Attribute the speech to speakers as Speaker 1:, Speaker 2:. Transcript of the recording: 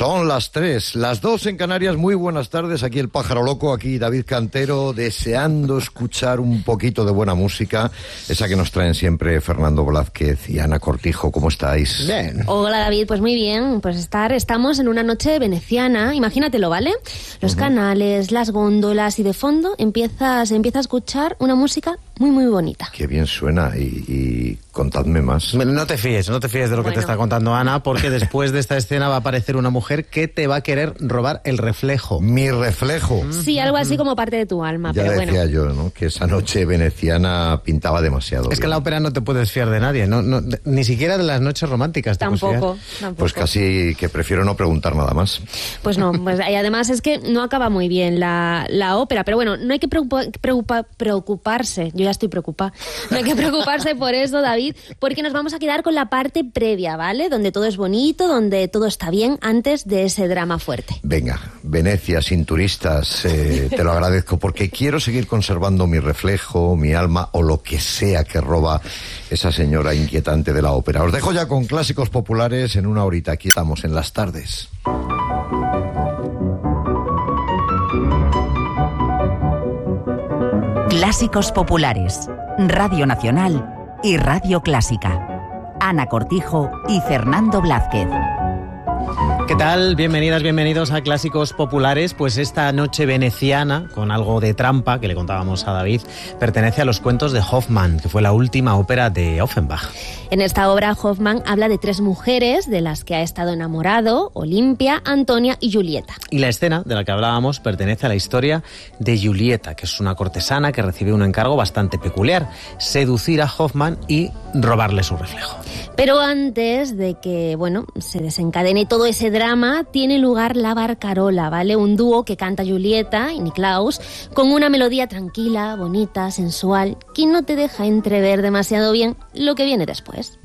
Speaker 1: Son las 3, las 2 en Canarias. Muy buenas tardes, aquí el Pájaro Loco, aquí David Cantero, deseando escuchar un poquito de buena música, esa que nos traen siempre Fernando Blázquez y Ana Cortijo. ¿Cómo estáis?
Speaker 2: Bien.
Speaker 3: Hola David, pues muy bien, pues estamos en una noche veneciana, imagínatelo, ¿vale? Los canales, las góndolas y de fondo se empieza a escuchar una música muy bonita.
Speaker 1: Qué bien suena y contadme más.
Speaker 2: No te fíes de lo que te está contando Ana, porque después de esta escena va a aparecer una mujer que te va a querer robar el reflejo.
Speaker 1: Mi reflejo.
Speaker 3: Sí, algo así como parte de tu alma,
Speaker 1: Ya
Speaker 3: pero bueno.
Speaker 1: decía yo, ¿no?, que esa noche veneciana pintaba demasiado
Speaker 2: Es
Speaker 1: bien.
Speaker 2: que en la ópera no te puedes fiar de nadie, ni siquiera de las noches románticas te puedes
Speaker 3: Tampoco.
Speaker 1: Pues casi que prefiero no preguntar nada más.
Speaker 3: Pues no, y además es que no acaba muy bien la ópera, pero bueno, no hay que preocuparse, yo ya estoy preocupada, no hay que preocuparse por eso, David, porque nos vamos a quedar con la parte previa, ¿vale? Donde todo es bonito, donde todo está bien antes de ese drama fuerte.
Speaker 1: Venga, Venecia sin turistas, te lo agradezco, porque quiero seguir conservando mi reflejo, mi alma o lo que sea que roba esa señora inquietante de la ópera. Os dejo ya con clásicos populares en una horita. Aquí estamos en las tardes.
Speaker 4: Clásicos populares, Radio Nacional y Radio Clásica. Ana Cortijo y Fernando Blázquez.
Speaker 2: ¿Qué tal? Bienvenidas, bienvenidos a Clásicos Populares. Pues esta noche veneciana, con algo de trampa que le contábamos a David, pertenece a los cuentos de Hoffmann, que fue la última ópera de Offenbach.
Speaker 3: En esta obra, Hoffmann habla de 3 mujeres de las que ha estado enamorado: Olimpia, Antonia y Julieta.
Speaker 2: Y la escena de la que hablábamos pertenece a la historia de Julieta, que es una cortesana que recibe un encargo bastante peculiar: seducir a Hoffmann y robarle su reflejo.
Speaker 3: Pero antes de que, se desencadene todo ese drama, tiene lugar la Barcarola, ¿vale? Un dúo que canta Julieta y Niklaus con una melodía tranquila, bonita, sensual, que no te deja entrever demasiado bien lo que viene después.